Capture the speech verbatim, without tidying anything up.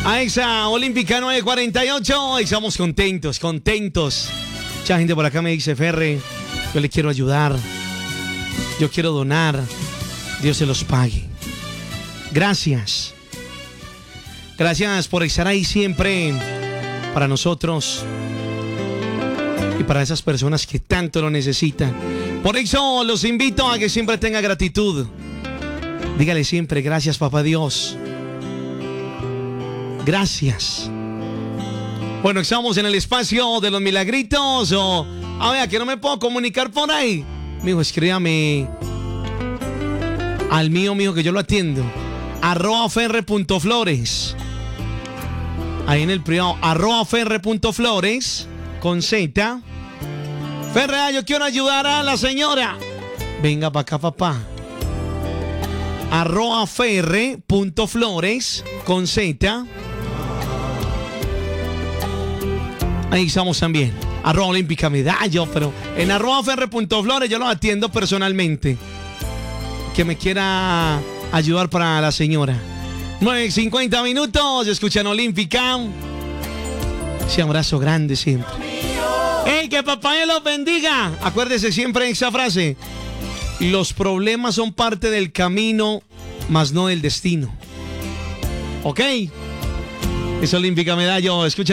A esa Olímpica nueve cuarenta y ocho. Estamos contentos, contentos. Mucha gente por acá me dice, Ferre, yo le quiero ayudar. Yo quiero donar. Dios se los pague. Gracias. Gracias por estar ahí siempre para nosotros y para esas personas que tanto lo necesitan. Por eso los invito a que siempre tenga gratitud. Dígale siempre, gracias, papá Dios. Gracias. Bueno, estamos en el espacio de los milagritos. O, a ver, que no me puedo comunicar por ahí. Mijo, escríbame al mío, mío, que yo lo atiendo. Arroba ferre.flores. Ahí en el privado, arroba ferre.flores con Z. Ferre, yo quiero ayudar a la señora. Venga para acá, papá. Arroba ferre.flores con Z. Ahí estamos también. Arroba olímpica medallo, pero en arroba ferre.flores yo lo atiendo personalmente. Que me quiera ayudar para la señora. nueve cincuenta minutos, escuchan Olímpica. Ese abrazo grande siempre. ¡Ey, que papá Dios los bendiga! Acuérdese siempre de esa frase. Los problemas son parte del camino, mas no del destino. ¿Ok? Es Olímpica medallo, escucha.